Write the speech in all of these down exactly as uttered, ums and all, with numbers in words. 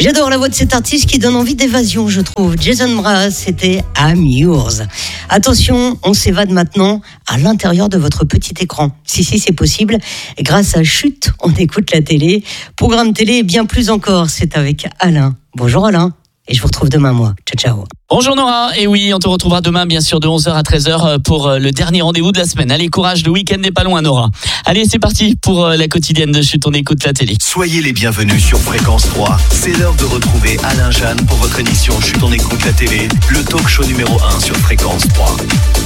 J'adore la voix de cet artiste qui donne envie d'évasion, je trouve. Jason Mraz, c'était I'm Yours. Attention, on s'évade maintenant à l'intérieur de votre petit écran. Si, si, c'est possible. Grâce à Chut, on écoute la télé. Programme télé et bien plus encore, c'est avec Alain. Bonjour Alain. Et je vous retrouve demain, moi. Ciao, ciao. Bonjour Nora, et oui, on te retrouvera demain, bien sûr, de onze heures à treize heures pour le dernier rendez-vous de la semaine. Allez, courage, le week-end n'est pas loin, Nora. Allez, c'est parti pour la quotidienne de Chut, on écoute la télé. Soyez les bienvenus sur Fréquence trois. C'est l'heure de retrouver Alain Jeanne pour votre émission Chut, on écoute la télé, le talk show numéro un sur Fréquence trois.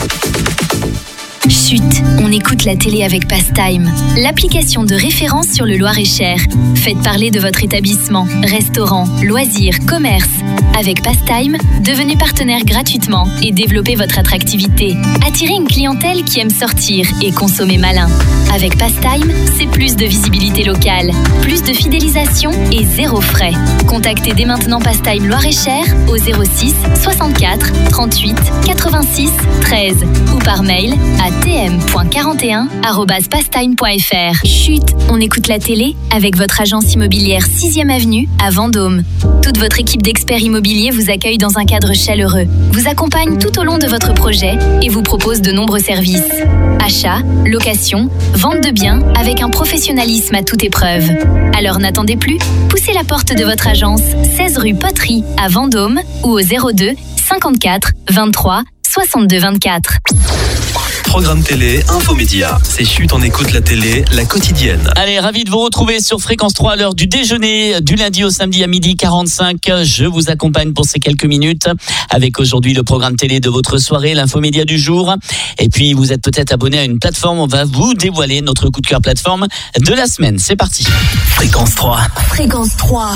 Chut, on écoute la télé avec Pastime, l'application de référence sur le Loir-et-Cher. Faites parler de votre établissement, restaurant, loisirs, commerce. Avec Pastime, devenez partenaire gratuitement et développez votre attractivité. Attirez une clientèle qui aime sortir et consommer malin. Avec Pastime, c'est plus de visibilité locale, plus de fidélisation et zéro frais. Contactez dès maintenant Pastime Loir-et-Cher au zéro six soixante-quatre trente-huit quatre-vingt-six treize ou par mail à t m point quarante et un arobase pastime point f r. Chut, on écoute la télé avec votre agence immobilière sixième avenue à Vendôme. Toute votre équipe d'experts immobiliers vous accueille dans un cadre chaleureux, vous accompagne tout au long de votre projet et vous propose de nombreux services. Achat, location, vente de biens avec un professionnalisme à toute épreuve. Alors n'attendez plus, poussez la porte de votre agence seize rue Poterie à Vendôme ou au zéro deux cinquante-quatre vingt-trois soixante-deux vingt-quatre. Programme télé, infomédia. C'est Chut, on écoute la télé, la quotidienne. Allez, ravi de vous retrouver sur Fréquence trois à l'heure du déjeuner, du lundi au samedi à midi quarante-cinq. Je vous accompagne pour ces quelques minutes avec aujourd'hui le programme télé de votre soirée, l'infomédia du jour. Et puis, vous êtes peut-être abonné à une plateforme. On va vous dévoiler notre coup de cœur plateforme de la semaine. C'est parti. Fréquence trois. Fréquence trois.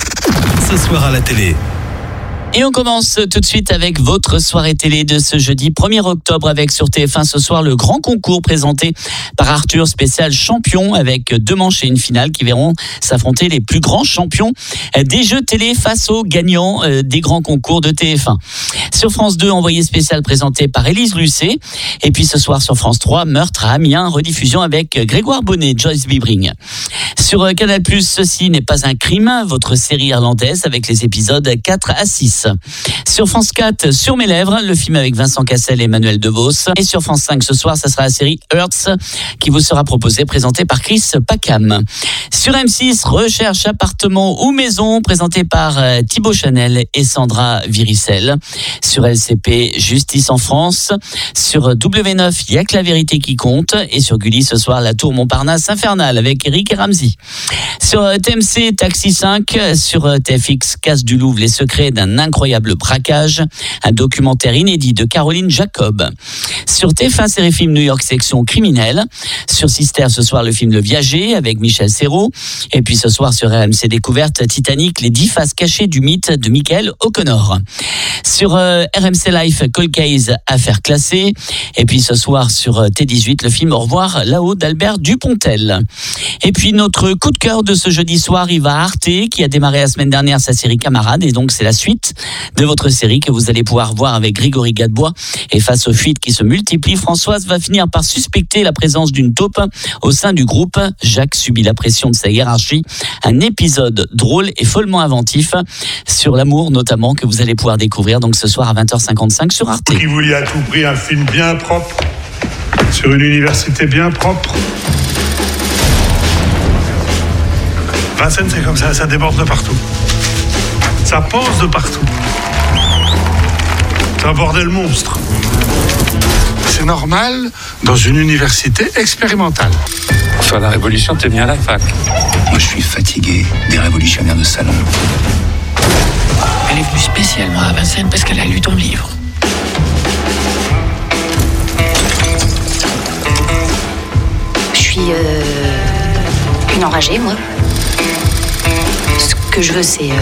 Ce soir à la télé. Et on commence tout de suite avec votre soirée télé de ce jeudi premier octobre avec sur T F un ce soir le grand concours présenté par Arthur, spécial champion avec deux manches et une finale qui verront s'affronter les plus grands champions des jeux télé face aux gagnants des grands concours de T F un. Sur France deux, envoyé spécial présenté par Élise Lucet. Et puis ce soir sur France trois, Meurtre à Amiens, rediffusion avec Grégoire Bonnet, Joyce Bibring. Sur Canal plus, Ceci n'est pas un crime, votre série irlandaise avec les épisodes quatre à six. Sur France quatre, Sur mes lèvres, le film avec Vincent Cassel et Emmanuel DeVos. Et sur France cinq ce soir, ça sera la série Hearts qui vous sera proposée, présentée par Chris Packham. Sur M six, Recherche appartement ou maison, présentée par Thibaut Chanel et Sandra Viricel. Sur L C P, Justice en France. Sur W neuf, Il y a que la vérité qui compte. Et sur Gulli ce soir, La Tour Montparnasse infernale avec Eric et Ramsey. Sur T M C, Taxi cinq. Sur T F X, Casse du Louvre, les secrets d'un incroyable braquage, un documentaire inédit de Caroline Jacob. Sur T F un Série Film New York section criminelle. Sur Sister ce soir le film Le Viager avec Michel Serrault. Et puis ce soir sur R M C Découverte Titanic, les dix faces cachées du mythe de Michael O'Connor. Sur euh, R M C Life Cold Case Affaires classées. Et puis ce soir sur T dix-huit le film Au revoir là-haut d'Albert Dupontel. Et puis notre coup de cœur de ce jeudi soir, il va à Arte qui a démarré la semaine dernière sa série Camarades et donc c'est la suite de votre série que vous allez pouvoir voir avec Grégory Gadebois. Et face aux fuites qui se multiplient, Françoise va finir par suspecter la présence d'une taupe au sein du groupe. Jacques subit la pression de sa hiérarchie. Un épisode drôle et follement inventif sur l'amour notamment que vous allez pouvoir découvrir donc ce soir à vingt heures cinquante-cinq sur Arte. Qui voulait à tout prix un film bien propre sur une université bien propre. Vincennes, c'est comme ça, ça déborde de partout. Ça pense de partout. C'est un bordel monstre. C'est normal dans une université expérimentale. Pour faire la révolution, t'es bien à la fac. Moi, je suis fatigué des révolutionnaires de salon. Elle est venue spécialement à Vincennes parce qu'elle a lu ton livre. Je suis euh, une enragée, moi. Ce que je veux, c'est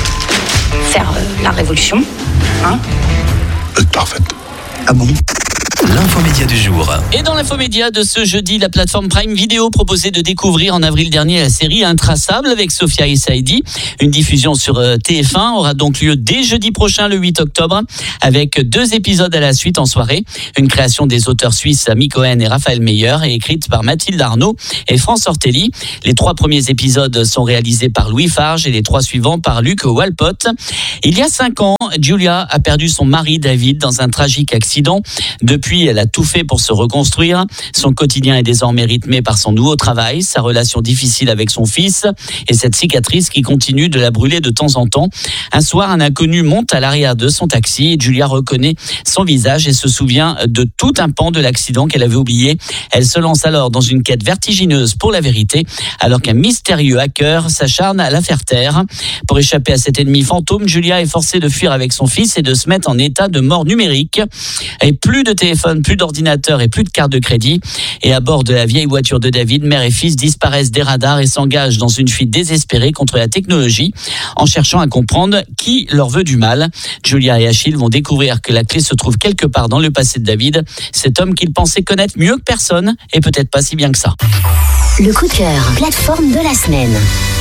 euh, faire euh, la révolution. Hein ? Vous êtes parfaite. Ah bon ? L'infomédia du jour. Et dans l'infomédia de ce jeudi, la plateforme Prime Video proposait de découvrir en avril dernier la série Intraçable avec Sophia et Saïdi. Une diffusion sur T F un aura donc lieu dès jeudi prochain, le huit octobre, avec deux épisodes à la suite en soirée. Une création des auteurs suisses Ami Cohen et Raphaël Meyer et écrite par Mathilde Arnaud et France Ortelli. Les trois premiers épisodes sont réalisés par Louis Farge et les trois suivants par Luc Walpott. Il y a cinq ans, Julia a perdu son mari David dans un tragique accident. Depuis, elle a tout fait pour se reconstruire. Son quotidien est désormais rythmé par son nouveau travail, sa relation difficile avec son fils et cette cicatrice qui continue de la brûler de temps en temps. Un soir, un inconnu monte à l'arrière de son taxi et Julia reconnaît son visage et se souvient de tout un pan de l'accident qu'elle avait oublié. Elle se lance alors dans une quête vertigineuse pour la vérité, alors qu'un mystérieux hacker s'acharne à la faire taire. Pour échapper à cet ennemi fantôme, Julia est forcée de fuir avec son fils et de se mettre en état de mort numérique. Et plus de téléphone, plus d'ordinateur et plus de carte de crédit. Et à bord de la vieille voiture de David, mère et fils disparaissent des radars et s'engagent dans une fuite désespérée contre la technologie en cherchant à comprendre qui leur veut du mal. Julia et Achille vont découvrir que la clé se trouve quelque part dans le passé de David, cet homme qu'ils pensaient connaître mieux que personne et peut-être pas si bien que ça. Le coup de cœur, plateforme de la semaine.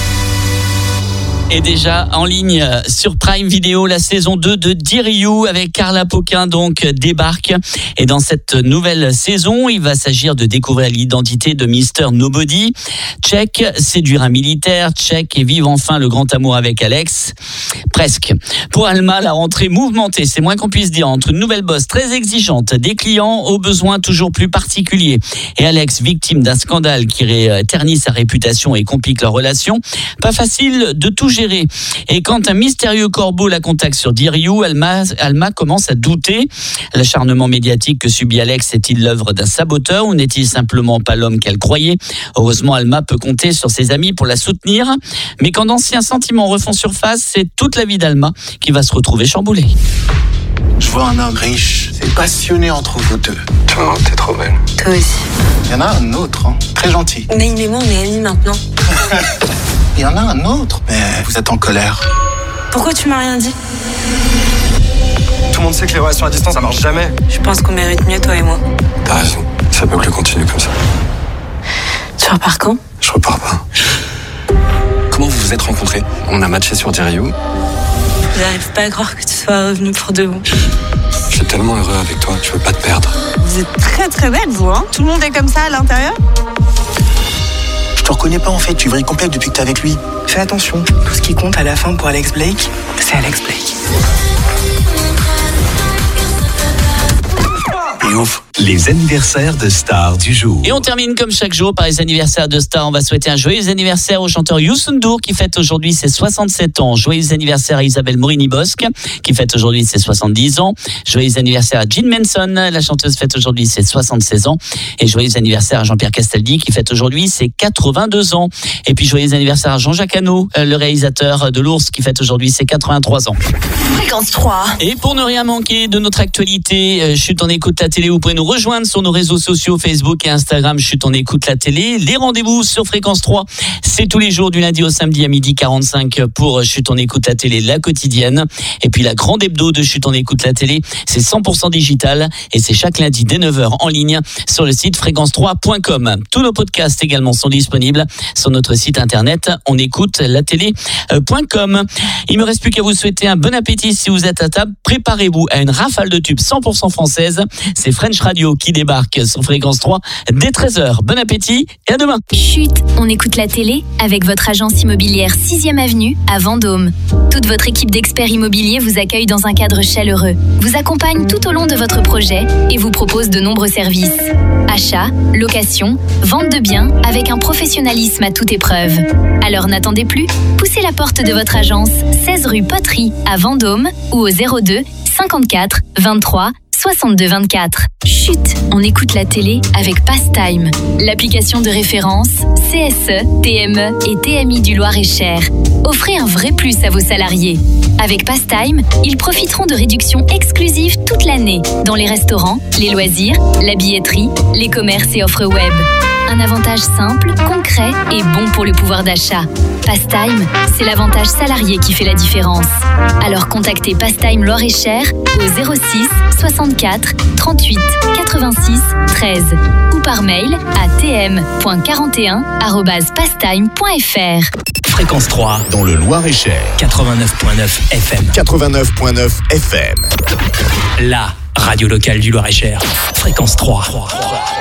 Et déjà en ligne sur Prime Video, la saison deux de Dear You avec Carla Pauquin donc débarque. Et dans cette nouvelle saison, il va s'agir de découvrir l'identité de mister Nobody. Check, séduire un militaire, check et vivre enfin le grand amour avec Alex. Presque. Pour Alma, la rentrée mouvementée, c'est moins qu'on puisse dire, entre une nouvelle boss très exigeante, des clients aux besoins toujours plus particuliers et Alex, victime d'un scandale qui ternit sa réputation et complique leur relation. Pas facile de tout gérer. Et quand un mystérieux corbeau la contacte sur Dear You, Alma, Alma commence à douter. L'acharnement médiatique que subit Alex est-il l'œuvre d'un saboteur ou n'est-il simplement pas l'homme qu'elle croyait? Heureusement, Alma peut compter sur ses amis pour la soutenir. Mais quand d'anciens sentiments refont surface, c'est toute la vie d'Alma qui va se retrouver chamboulée. Je vois un homme riche, c'est passionné entre vous deux. Toi, t'es trop belle. Toi aussi. Il y en a un autre, hein, très gentil. Naïm et moi, on est amis maintenant. Il y en a un autre, mais vous êtes en colère. Pourquoi tu m'as rien dit? Tout le monde sait que les relations à distance, ça marche jamais. Je pense qu'on mérite mieux, toi et moi. T'as raison, ça peut plus continuer comme ça. Tu repars quand? Je repars pas. Comment vous vous êtes rencontrés? On a matché sur Dear You. Je n'arrive pas à croire que tu sois revenu pour de bon. Je suis tellement heureux avec toi, je veux pas te perdre. Vous êtes très très belle, vous, hein? Tout le monde est comme ça à l'intérieur? Je te reconnais pas en fait, tu vrilles complet depuis que t'es avec lui. Fais attention, tout ce qui compte à la fin pour Alex Blake, c'est Alex Blake. Et ouf, les anniversaires de stars du jour. Et on termine comme chaque jour par les anniversaires de stars. On va souhaiter un joyeux anniversaire au chanteur Youssou N'Dour qui fête aujourd'hui ses soixante-sept ans. Joyeux anniversaire à Isabelle Morini-Bosque qui fête aujourd'hui ses soixante-dix ans. Joyeux anniversaire à Jean Manson, la chanteuse fête aujourd'hui ses soixante-seize ans. Et joyeux anniversaire à Jean-Pierre Castaldi qui fête aujourd'hui ses quatre-vingt-deux ans. Et puis joyeux anniversaire à Jean-Jacques Hano, le réalisateur de L'Ours qui fête aujourd'hui ses quatre-vingt-trois ans. Fréquence trois. Et pour ne rien manquer de notre actualité, Chut on écoute la télé, vous pouvez nous rejoindre sur nos réseaux sociaux Facebook et Instagram, Chut on écoute la télé. Les rendez-vous sur Fréquence trois, c'est tous les jours du lundi au samedi à midi quarante-cinq pour Chut on écoute la télé, la quotidienne. Et puis la grande hebdo de Chut on écoute la télé, c'est cent pour cent digital et c'est chaque lundi dès neuf heures en ligne sur le site fréquence trois point com. Tous nos podcasts également sont disponibles sur notre site internet on écoute la télé point com. Il me reste plus qu'à vous souhaiter un bon appétit si vous êtes à table. Préparez-vous à une rafale de tubes cent pour cent française. C'est French Radio qui débarque sur Fréquence trois dès treize heures. Bon appétit et à demain. Chut, on écoute la télé avec votre agence immobilière sixième avenue à Vendôme. Toute votre équipe d'experts immobiliers vous accueille dans un cadre chaleureux, vous accompagne tout au long de votre projet et vous propose de nombreux services. Achat, location, vente de biens avec un professionnalisme à toute épreuve. Alors n'attendez plus, poussez la porte de votre agence seize rue Poterie à Vendôme ou au zéro deux cinquante-quatre vingt-trois soixante-deux vingt-quatre. Chut, on écoute la télé avec Pastime, l'application de référence C S E, T M E et T M I du Loir-et-Cher. Offrez un vrai plus à vos salariés. Avec Pastime, ils profiteront de réductions exclusives toute l'année dans les restaurants, les loisirs, la billetterie, les commerces et offres web. Un avantage simple, concret et bon pour le pouvoir d'achat. Pastime, c'est l'avantage salarié qui fait la différence. Alors contactez Pastime Loir-et-Cher au zéro six soixante-quatre trente-huit quatre-vingt-six treize ou par mail à t m point quarante et un arobase pastime point f r. Fréquence trois dans le Loir-et-Cher. quatre-vingt-neuf point neuf F M. quatre-vingt-neuf point neuf F M. La radio locale du Loir-et-Cher. Fréquence trois.